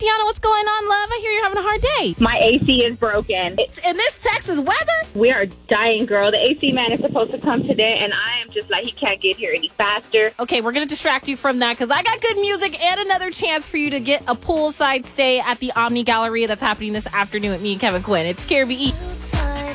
Deanna, what's going on, love? I hear you're having a hard day. My AC is broken. It's in this Texas weather? We are dying, girl. The AC man is supposed to come today, and I am just like, he can't get here any faster. Okay, we're going to distract you from that because I got good music and another chance for you to get a poolside stay at the Omni Galleria that's happening this afternoon with me and Kevin Quinn. It's KRBE.